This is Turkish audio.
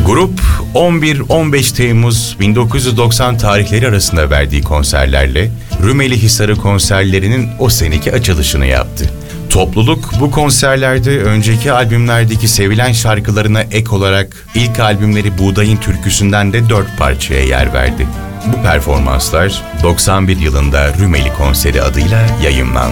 Grup 11-15 Temmuz 1990 tarihleri arasında verdiği konserlerle Rumelihisarı konserlerinin o seneki açılışını yaptı. Topluluk bu konserlerde önceki albümlerdeki sevilen şarkılarına ek olarak ilk albümleri Buğdayın Türküsü'nden de 4 parçaya yer verdi. Bu performanslar 91 yılında Rumeli Konseri adıyla yayımlandı.